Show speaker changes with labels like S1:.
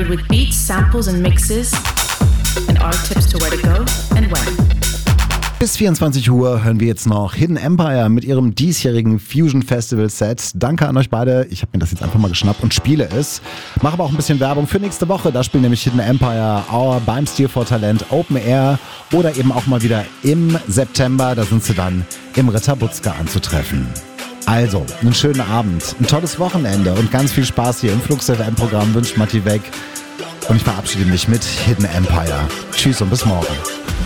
S1: loaded with beats, samples and mixes and our tips to where to go and when.
S2: Bis 24 Uhr hören wir jetzt noch Hidden Empire mit ihrem diesjährigen Fusion Festival Set. Danke an euch beide. Ich habe mir das jetzt einfach mal geschnappt und spiele es. Mache aber auch ein bisschen Werbung für nächste Woche. Da spielen nämlich Hidden Empire beim Stil for Talent Open Air oder eben auch mal wieder im September. Da sind sie dann im Ritter Butzke anzutreffen. Also, einen schönen Abend, ein tolles Wochenende und ganz viel Spaß hier im Flux FM-Programm wünscht Matti Weg. Und ich verabschiede mich mit Hidden Empire. Tschüss und bis morgen.